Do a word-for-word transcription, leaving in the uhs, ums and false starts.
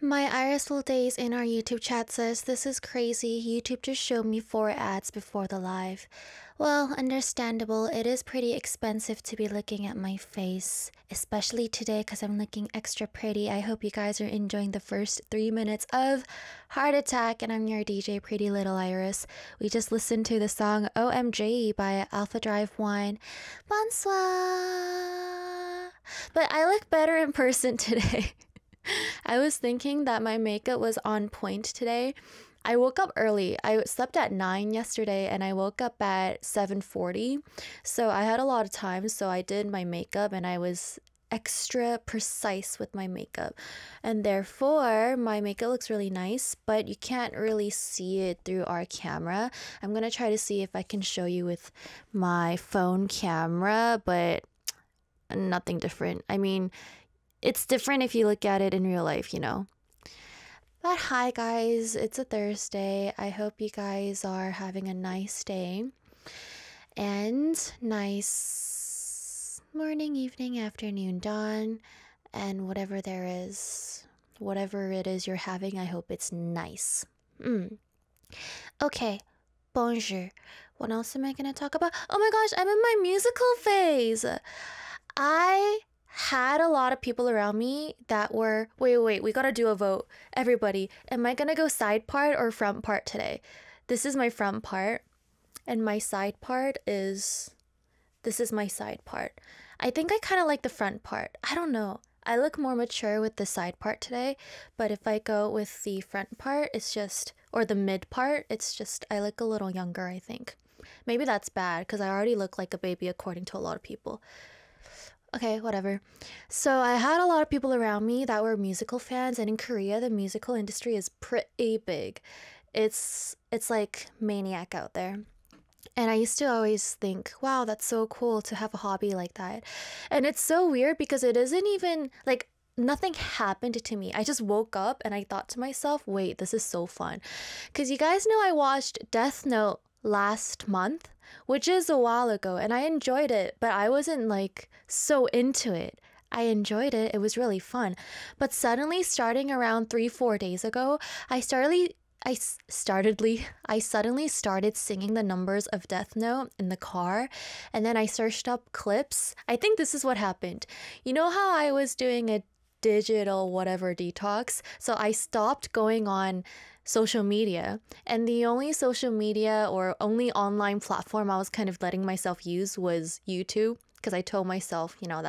My Irisful days in our YouTube chat says, this is crazy. YouTube just showed me four ads before the live. Well, understandable. It is pretty expensive to be looking at my face, especially today because I'm looking extra pretty. I hope you guys are enjoying the first three minutes of Heart Attack, and I'm your D J, Pretty Little Iris. We just listened to the song O M G by Alpha Drive One. Bonsoir! But I look better in person today. I was thinking that my makeup was on point today. I woke up early. I slept at nine yesterday and I woke up at seven forty. So I had a lot of time, so I did my makeup and I was extra precise with my makeup. And therefore, my makeup looks really nice, but you can't really see it through our camera. I'm going to try to see if I can show you with my phone camera, but nothing different. I mean, it's different if you look at it in real life, you know. But hi guys, it's a Thursday. I hope you guys are having a nice day and nice morning, evening, afternoon, dawn, and whatever there is, whatever it is you're having, I hope it's nice. Mm. Okay, bonjour. What else am I gonna talk about? Oh my gosh, I'm in my musical phase. I had a lot of people around me that were, wait, wait, we gotta do a vote. Everybody, am I gonna go side part or front part today? This is my front part, and my side part is, this is my side part. I think I kind of like the front part. I don't know. I look more mature with the side part today, but if I go with the front part, it's just, or the mid part, it's just, I look a little younger, I think. Maybe that's bad, because I already look like a baby according to a lot of people. Okay, whatever. So I had a lot of people around me that were musical fans, and in Korea, the musical industry is pretty big. It's it's like maniac out there. And I used to always think, wow, that's so cool to have a hobby like that. And it's so weird because it isn't even, like, nothing happened to me. I just woke up and I thought to myself, wait, this is so fun. Because you guys know I watched Death Note last month, which is a while ago, and I enjoyed it, but I wasn't like so into it. I enjoyed it. It was really fun. But suddenly, starting around three, four days ago, I started I startedly I suddenly started singing the numbers of Death Note in the car, and then I searched up clips. I think this is what happened. You know how I was doing a digital whatever detox? So I stopped going on social media, and the only social media or only online platform I was kind of letting myself use was YouTube, because I told myself, you know, that's